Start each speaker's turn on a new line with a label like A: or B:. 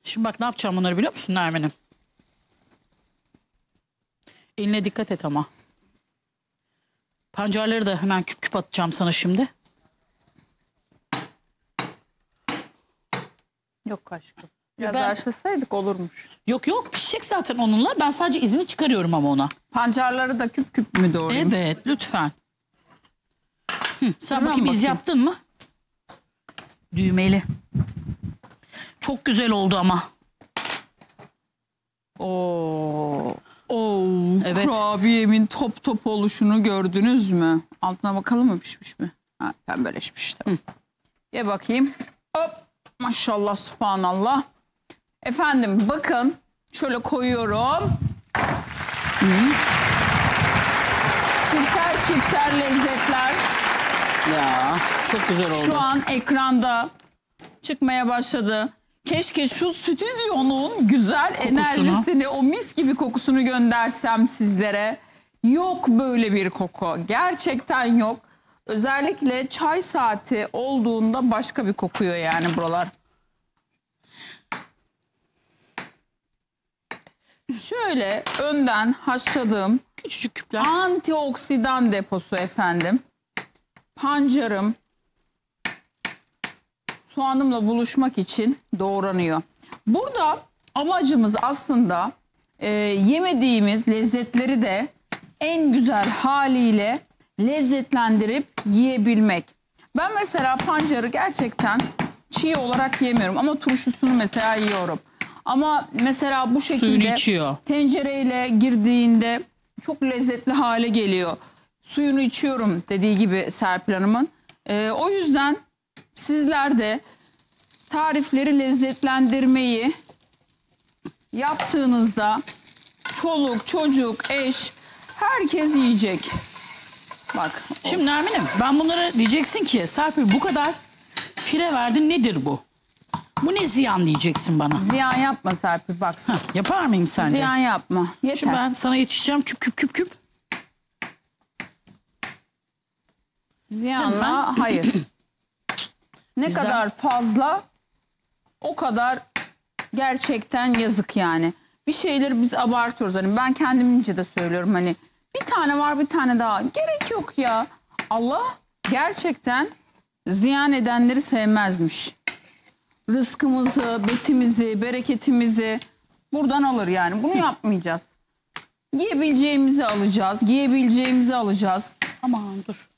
A: Şimdi bak ne yapacağım bunları biliyor musun Nermin'im? Eline dikkat et ama. Pancarları da hemen küp küp atacağım sana şimdi.
B: Yok aşkım. Biraz
A: Ben-
B: haşlasaydık olurmuş.
A: Yok yok pişecek zaten onunla. Ben sadece izini çıkarıyorum ama ona.
B: Pancarları da küp küp mü doğrayayım?
A: Evet lütfen. Sen
B: Hemen
A: bakayım iz
B: bakayım.
A: yaptın mı? Düğmeli. Çok güzel oldu ama.
B: Oo.
A: Evet.
B: Kurabiyemin top top oluşunu gördünüz mü? Altına bakalım mı pişmiş mi? Ha, pembeleşmiş. Tamam. Ye bakayım. Hop. Maşallah subhanallah. Efendim bakın şöyle koyuyorum. Çifter çifter lezzetler
A: Ya çok güzel oldu.
B: şu an ekranda çıkmaya başladı. Keşke şu stüdyonun güzel enerjisini, o mis gibi kokusunu göndersem sizlere. Yok böyle bir koku. Gerçekten yok. Özellikle çay saati olduğunda başka bir kokuyor yani buralar. Şöyle önden haşladığım
A: Küçücük küpler.
B: antioksidan deposu efendim. Pancarım soğanımla buluşmak için doğranıyor. Burada amacımız aslında yemediğimiz lezzetleri de en güzel haliyle lezzetlendirip yiyebilmek. Ben mesela pancarı gerçekten çiğ olarak yemiyorum ama turşusunu mesela yiyorum. Ama mesela bu
A: Suyunu
B: şekilde
A: içiyor.
B: tencereyle girdiğinde çok lezzetli hale geliyor. Suyunu içiyorum dediği gibi Serpil Hanım'ın. O yüzden sizler de tarifleri lezzetlendirmeyi yaptığınızda çoluk, çocuk, eş herkes yiyecek. Bak
A: Şimdi Nermin'im ben bunları diyeceksin ki Serpil bu kadar fire verdin nedir bu? Bu ne ziyan diyeceksin bana.
B: ziyan yapma Serpil bak.
A: Yapar mıyım sence?
B: Ziyan yapma.
A: Şimdi
B: Yeter.
A: ben sana yetişeceğim küp küp küp küp.
B: Ziyanla hayır. Ne
A: Bizden-
B: kadar fazla o kadar gerçekten yazık yani. Bir şeyleri biz abartıyoruz. Hani ben kendimce de söylüyorum hani bir tane var bir tane daha. Gerek yok ya. Allah gerçekten ziyan edenleri sevmezmiş. Rızkımızı, betimizi, bereketimizi buradan alır yani. Bunu yapmayacağız. Yiyebileceğimizi alacağız, giyebileceğimizi alacağız.
A: Aman dur.